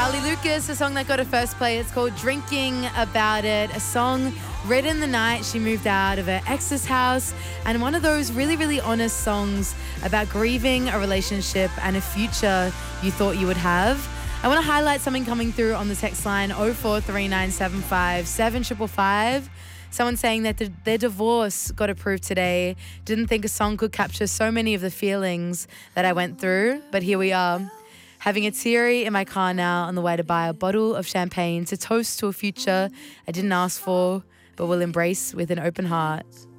Charlie Lucas, a song that got a first play. It's called Drinking About It, a song written the night she moved out of her ex's house, and one of those really, really honest songs about grieving a relationship and a future you thought you would have. I want to highlight something coming through on the text line 043975 7555. Someone saying that their divorce got approved today. Didn't think a song could capture so many of the feelings that I went through, but here we are. Having a teary in my car now on the way to buy a bottle of champagne to toast to a future I didn't ask for, but will embrace with an open heart.